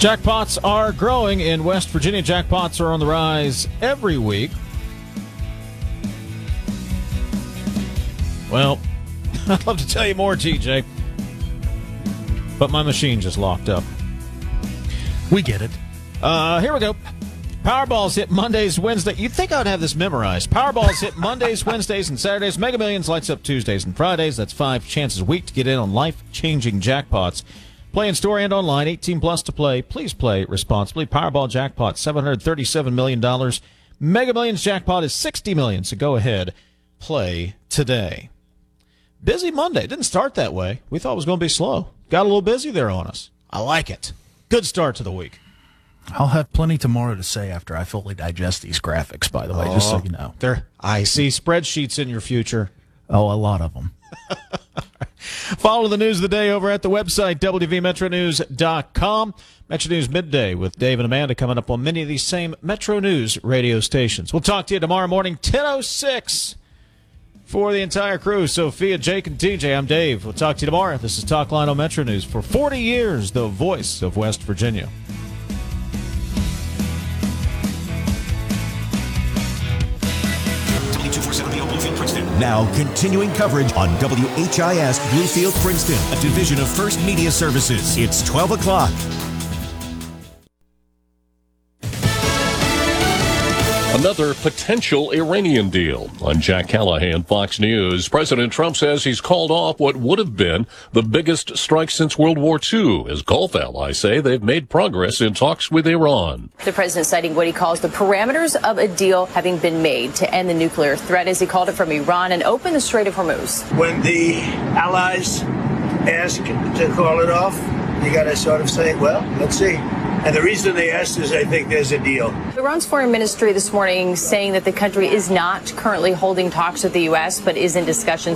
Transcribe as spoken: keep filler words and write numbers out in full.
Jackpots are growing in West Virginia. Jackpots are on the rise every week. Well, I'd love to tell you more, T J, but my machine just locked up. We get it. Uh, here we go. Powerball's hit Mondays, Wednesdays. You'd think I'd have this memorized. Powerball's hit Mondays, Wednesdays, and Saturdays. Mega Millions lights up Tuesdays and Fridays. That's five chances a week to get in on life-changing jackpots. Play in store and online. eighteen plus to play. Please play responsibly. Powerball jackpot, seven hundred thirty-seven million dollars. Mega Millions jackpot is sixty million dollars. So go ahead, play today. Busy Monday. Didn't start that way. We thought it was going to be slow. Got a little busy there on us. I like it. Good start to the week. I'll have plenty tomorrow to say after I fully digest these graphics, by the way, oh, just so you know. There, I see spreadsheets in your future. Oh, a lot of them. Follow the news of the day over at the website, W V Metro News dot com. Metro News Midday with Dave and Amanda coming up on many of these same Metro News radio stations. We'll talk to you tomorrow morning, ten oh six. For the entire crew, Sophia, Jake, and T J, I'm Dave. We'll talk to you tomorrow. This is Talk Line on Metro News. For forty years, the voice of West Virginia. Now, continuing coverage on W H I S Bluefield Princeton, a division of First Media Services. It's twelve o'clock. Another potential Iranian deal. On Jack Callahan, Fox News, President Trump says he's called off what would have been the biggest strike since World War Two. His Gulf allies say they've made progress in talks with Iran. The president citing what he calls the parameters of a deal having been made to end the nuclear threat, as he called it, from Iran and open the Strait of Hormuz. When the allies ask to call it off, you got to sort of say, well, let's see. And the reason they asked is I think there's a deal. Iran's foreign ministry this morning saying that the country is not currently holding talks with the U S, but is in discussions